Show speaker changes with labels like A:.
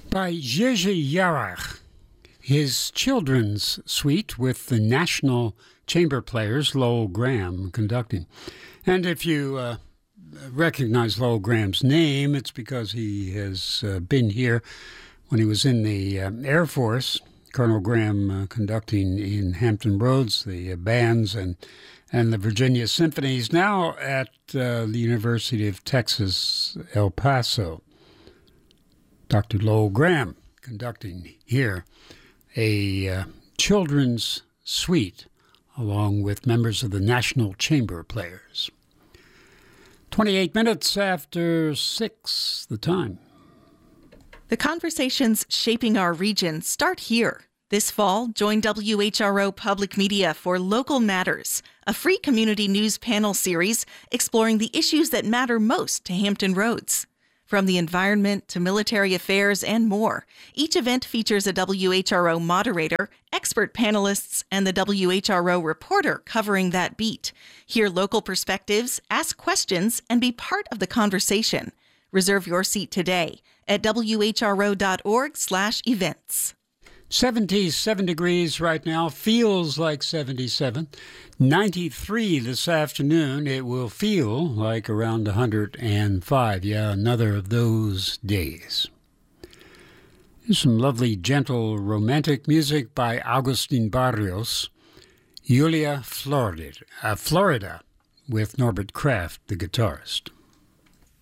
A: by Jerzy Jarach, his children's suite with the National Chamber Players, Lowell Graham, conducting. And if you recognize Lowell Graham's name, it's because he has been here when he was in the Air Force. Colonel Graham conducting in Hampton Roads, the bands and the Virginia Symphonies, now at the University of Texas, El Paso. Dr. Lowell Graham conducting here a children's suite along with members of the National Chamber Players. 28 minutes after 6, the time.
B: The conversations shaping our region start here. This fall, join WHRO Public Media for Local Matters, a free community news panel series exploring the issues that matter most to Hampton Roads. From the environment to military affairs and more, each event features a WHRO moderator, expert panelists, and the WHRO reporter covering that beat. Hear local perspectives, ask questions, and be part of the conversation. Reserve your seat today at whro.org/events.
A: 77 degrees right now, feels like 77. 93 this afternoon, it will feel like around 105. Yeah, another of those days. Here's some lovely, gentle, romantic music by Agustin Barrios. Julia, Florida, with Norbert Kraft, the guitarist.